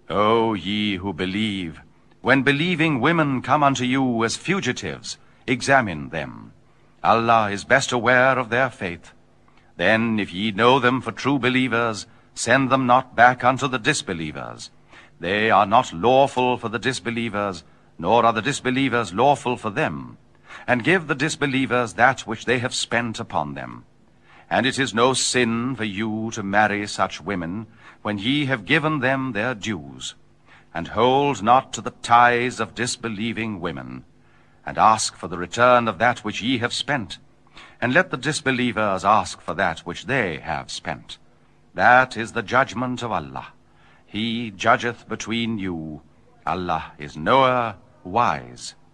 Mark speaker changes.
Speaker 1: O ye who believe, when believing women come unto you as fugitives, examine them. Allah is best aware of their faith. Then, if ye know them for true believers, send them not back unto the disbelievers. They are not lawful for the disbelievers, nor are the disbelievers lawful for them. And give the disbelievers that which they have spent upon them. And it is no sin for you to marry such women, when ye have given them their dues. And hold not to the ties of disbelieving women, and ask for the return of that which ye have spent. And let the disbelievers ask for that which they have spent. That is the judgment of Allah. He judgeth between you. Allah is knower, wise.